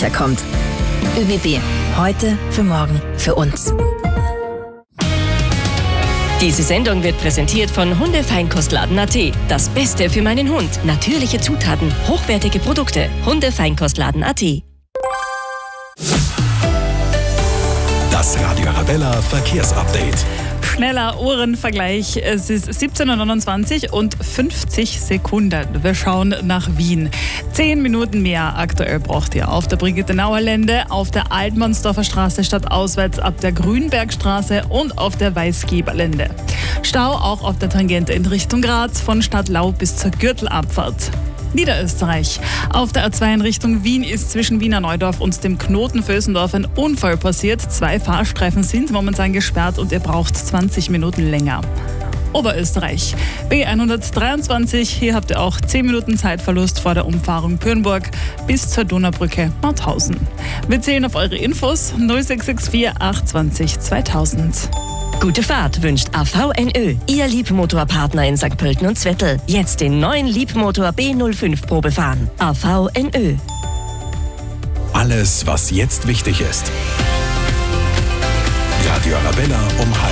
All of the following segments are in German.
sicher kommt. ÖBB. Heute, für morgen, für uns. Diese Sendung wird präsentiert von Hundefeinkostladen.at. Das Beste für meinen Hund. Natürliche Zutaten, hochwertige Produkte. Hundefeinkostladen.at. Das Radio Arabella Verkehrsupdate. Schneller Uhrenvergleich. Es ist 17:29 und 50 Sekunden. Wir schauen nach Wien. 10 Minuten mehr aktuell braucht ihr auf der Brigittenauer Lände, auf der Altmannsdorfer Straße stadtauswärts ab der Grünbergstraße und auf der Weißgeberlände. Stau auch auf der Tangente in Richtung Graz von Stadtlau bis zur Gürtelabfahrt. Niederösterreich. Auf der A2 in Richtung Wien ist zwischen Wiener Neudorf und dem Knoten Vösendorf ein Unfall passiert. 2 Fahrstreifen sind momentan gesperrt und ihr braucht 20 Minuten länger. Oberösterreich. B123, hier habt ihr auch 10 Minuten Zeitverlust vor der Umfahrung Pürnburg bis zur Donaubrücke Mauthausen. Wir zählen auf eure Infos 0664 820 2000. Gute Fahrt wünscht AVNÖ, Ihr Liebmotorpartner in St. Pölten und Zwettl. Jetzt den neuen Liebmotor B05 Probe fahren. AVNÖ. Alles, was jetzt wichtig ist. Radio Arabella um 12:30.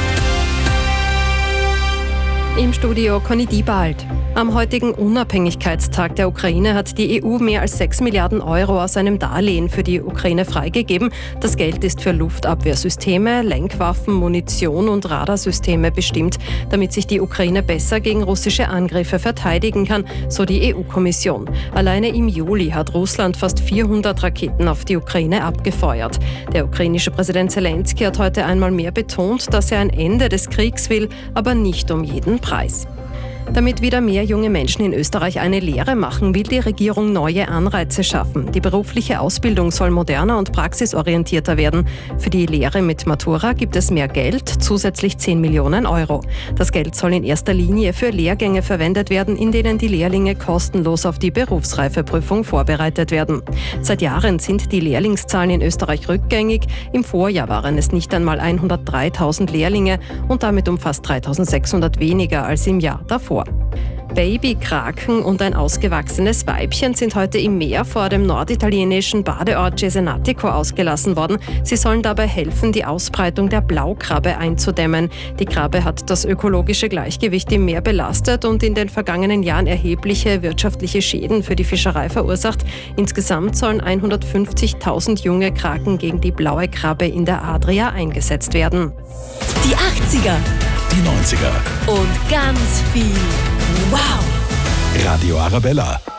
Im Studio Conny Diebald. Am heutigen Unabhängigkeitstag der Ukraine hat die EU mehr als 6 Milliarden Euro aus einem Darlehen für die Ukraine freigegeben. Das Geld ist für Luftabwehrsysteme, Lenkwaffen, Munition und Radarsysteme bestimmt, damit sich die Ukraine besser gegen russische Angriffe verteidigen kann, so die EU-Kommission. Alleine im Juli hat Russland fast 400 Raketen auf die Ukraine abgefeuert. Der ukrainische Präsident Zelensky hat heute einmal mehr betont, dass er ein Ende des Kriegs will, aber nicht um jeden Preis. Damit wieder mehr junge Menschen in Österreich eine Lehre machen, will die Regierung neue Anreize schaffen. Die berufliche Ausbildung soll moderner und praxisorientierter werden. Für die Lehre mit Matura gibt es mehr Geld, zusätzlich 10 Millionen Euro. Das Geld soll in erster Linie für Lehrgänge verwendet werden, in denen die Lehrlinge kostenlos auf die Berufsreifeprüfung vorbereitet werden. Seit Jahren sind die Lehrlingszahlen in Österreich rückgängig. Im Vorjahr waren es nicht einmal 103.000 Lehrlinge und damit um fast 3.600 weniger als im Jahr davor. Babykraken und ein ausgewachsenes Weibchen sind heute im Meer vor dem norditalienischen Badeort Cesenatico ausgelassen worden. Sie sollen dabei helfen, die Ausbreitung der Blaukrabbe einzudämmen. Die Krabbe hat das ökologische Gleichgewicht im Meer belastet und in den vergangenen Jahren erhebliche wirtschaftliche Schäden für die Fischerei verursacht. Insgesamt sollen 150.000 junge Kraken gegen die blaue Krabbe in der Adria eingesetzt werden. Die 80er. Die 90er. Und ganz viel Wow! Radio Arabella.